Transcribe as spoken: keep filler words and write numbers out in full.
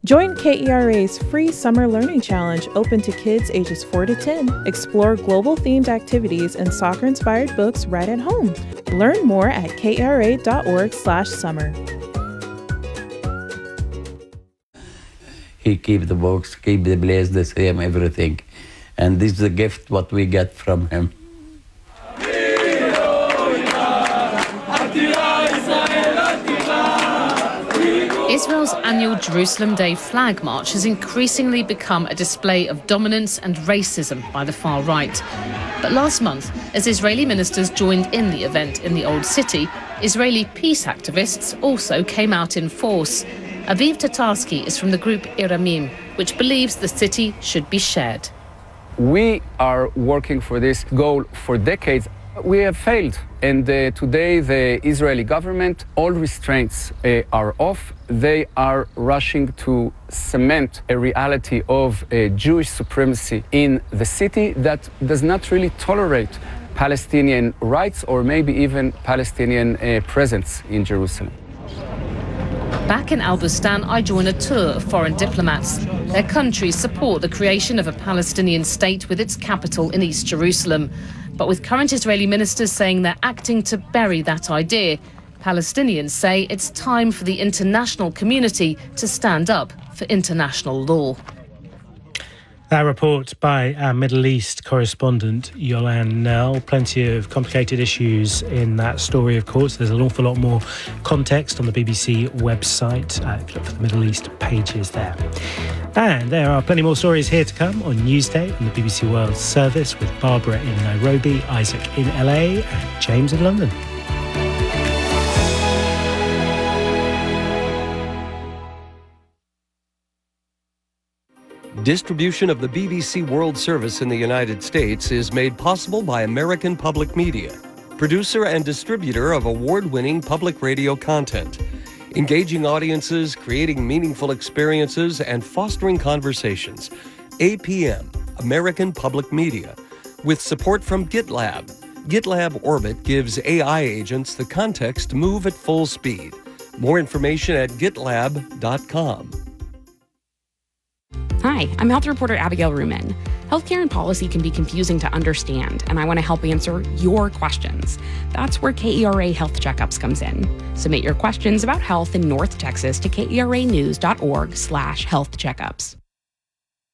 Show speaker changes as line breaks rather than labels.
Join K E R A's free Summer Learning Challenge open to kids ages four to ten. Explore global-themed activities and soccer-inspired books right at home. Learn more at kra.org slash summer.
He keep the books, keep the place the same, everything. And this is the gift what we get from him.
Israel's annual Jerusalem Day flag march has increasingly become a display of dominance and racism by the far right. But last month, as Israeli ministers joined in the event in the Old City, Israeli peace activists also came out in force. Aviv Tatarsky is from the group Iramim, which believes the city should be shared.
We are working for this goal for decades. We have failed, and uh, today the Israeli government, all restraints uh, are off. They are rushing to cement a reality of uh, Jewish supremacy in the city that does not really tolerate Palestinian rights or maybe even Palestinian uh, presence in Jerusalem.
Back in Al Bustan, I join a tour of foreign diplomats. Their countries support the creation of a Palestinian state with its capital in East Jerusalem. But with current Israeli ministers saying they're acting to bury that idea, Palestinians say it's time for the international community to stand up for international law.
That report by our Middle East correspondent, Yolan Nell. Plenty of complicated issues in that story, of course. There's an awful lot more context on the B B C website. Uh, if you look for the Middle East pages there. And there are plenty more stories here to come on Newsday on the B B C World Service with Barbara in Nairobi, Isaac in L A and James in London.
Distribution of the B B C World Service in the United States is made possible by American Public Media, producer and distributor of award-winning public radio content, engaging audiences, creating meaningful experiences, and fostering conversations. A P M, American Public Media, with support from GitLab. GitLab Orbit gives A I agents the context to move at full speed. More information at gitlab dot com.
Hi, I'm health reporter Abigail Ruman. Healthcare and policy can be confusing to understand, and I want to help answer your questions. That's where K E R A Health Checkups comes in. Submit your questions about health in North Texas to K E R A news dot org slash health checkups.